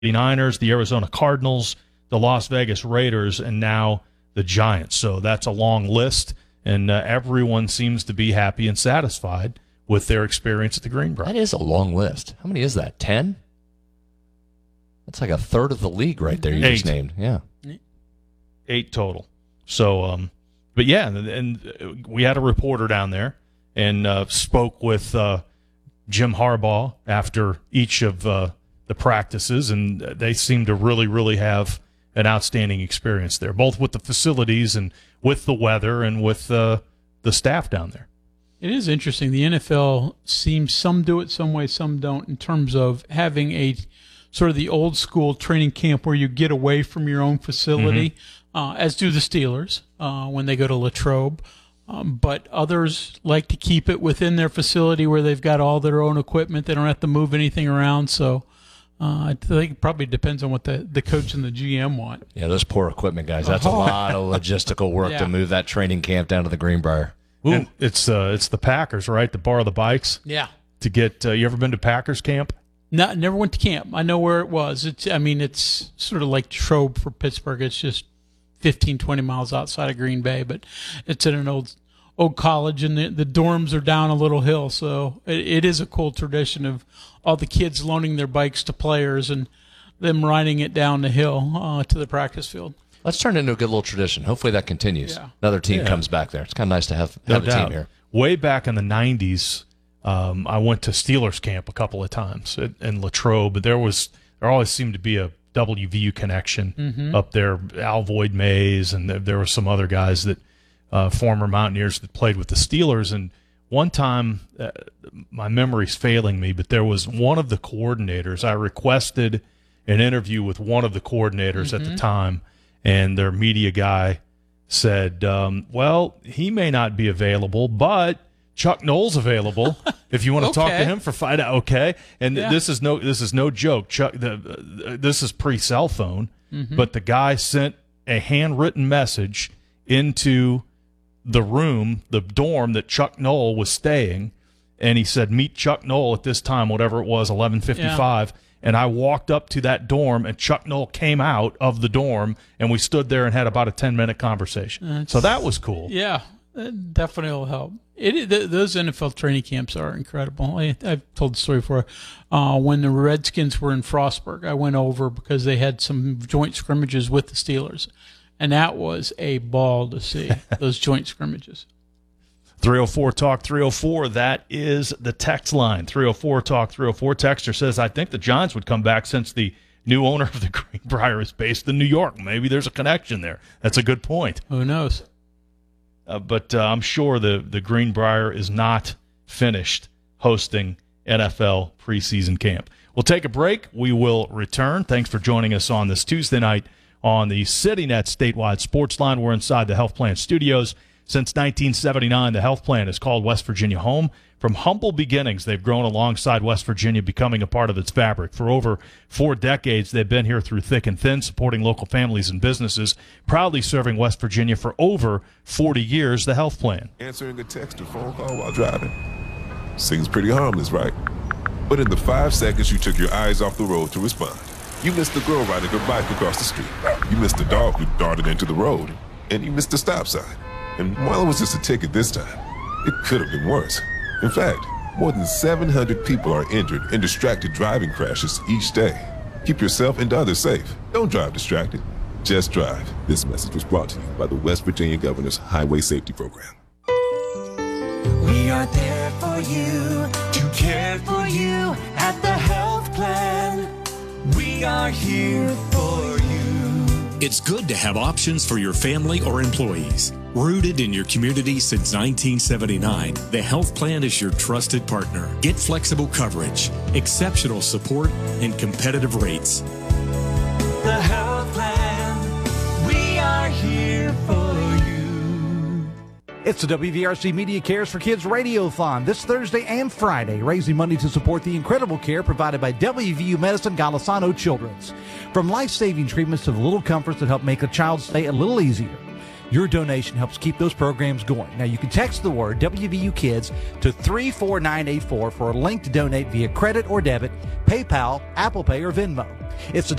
49ers, the Arizona Cardinals, the Las Vegas Raiders, and now the Giants. So that's a long list, and everyone seems to be happy and satisfied with their experience at the Greenbrier. That is a long list. How many is that? 10? That's like a third of the league right there you just named. Yeah. 8 total. So, but yeah, and we had a reporter down there and spoke with Jim Harbaugh after each of the practices, and they seem to really, really have an outstanding experience there, both with the facilities and with the weather and with the staff down there. It is interesting. The NFL seems some do it some way, some don't, in terms of having a sort of the old school training camp where you get away from your own facility, as do the Steelers when they go to Latrobe. But others like to keep it within their facility where they've got all their own equipment. They don't have to move anything around. So I think it probably depends on what the coach and the GM want. Yeah, those poor equipment guys. That's a lot of logistical work to move that training camp down to the Greenbrier. And it's the Packers, right? To borrow the bikes. Yeah. To get you ever been to Packers camp? No, never went to camp. I know where it was. It's sort of like Trobe for Pittsburgh. It's just 15, 20 miles outside of Green Bay, but it's in an old college, and the dorms are down a little hill. So it is a cool tradition of all the kids loaning their bikes to players and them riding it down the hill to the practice field. Let's turn it into a good little tradition. Hopefully that continues. Yeah. Another team comes back there. It's kind of nice to have a team here. Way back in the 90s, I went to Steelers camp a couple of times in Latrobe, but there always seemed to be a WVU connection up there. Al Void Mays, and there were some other guys that former Mountaineers that played with the Steelers. And one time, my memory's failing me, but there was one of the coordinators. I requested an interview with one of the coordinators at the time, and their media guy said, well, he may not be available, but Chuck Noll's available if you want to talk to him for 5 hours. Okay. And this is no joke. Chuck, this is pre-cell phone, but the guy sent a handwritten message into the room, the dorm that Chuck Noll was staying, and he said, meet Chuck Noll at this time, whatever it was, 11:55. And I walked up to that dorm, and Chuck Noll came out of the dorm, and we stood there and had about a 10-minute conversation. So that was cool. Yeah, that definitely will help. Those NFL training camps are incredible. I've told the story before. When the Redskins were in Frostburg, I went over because they had some joint scrimmages with the Steelers, and that was a ball to see, those joint scrimmages. 304-TALK 304, that is the text line. 304-TALK 304. Texter says, I think the Giants would come back since the new owner of the Greenbrier is based in New York. Maybe there's a connection there. That's a good point. Who knows? But I'm sure the Greenbrier is not finished hosting NFL preseason camp. We'll take a break. We will return. Thanks for joining us on this Tuesday night on the CityNet Statewide Sports Line. We're inside the Health Plan Studios. Since 1979, the Health Plan has called West Virginia home. From humble beginnings, they've grown alongside West Virginia, becoming a part of its fabric. For over 4 decades, they've been here through thick and thin, supporting local families and businesses, proudly serving West Virginia for over 40 years. The Health Plan. Answering a text or phone call while driving seems pretty harmless, right? But in the 5 seconds you took your eyes off the road to respond, you missed the girl riding her bike across the street. You missed the dog who darted into the road, and you missed the stop sign. And while it was just a ticket this time, it could have been worse. In fact, more than 700 people are injured in distracted driving crashes each day. Keep yourself and others safe. Don't drive distracted. Just drive. This message was brought to you by the West Virginia Governor's Highway Safety Program. We are there for you, to care for you at the Health Plan. We are here for you. It's good to have options for your family or employees. Rooted in your community since 1979, the Health Plan is your trusted partner. Get flexible coverage, exceptional support, and competitive rates. The Health Plan, we are here for you. It's the WVRC Media Cares for Kids Radiothon this Thursday and Friday, raising money to support the incredible care provided by WVU Medicine Golisano Children's. From life-saving treatments to the little comforts that help make a child's stay a little easier. Your donation helps keep those programs going. Now, you can text the word WVU Kids to 34984 for a link to donate via credit or debit, PayPal, Apple Pay, or Venmo. It's a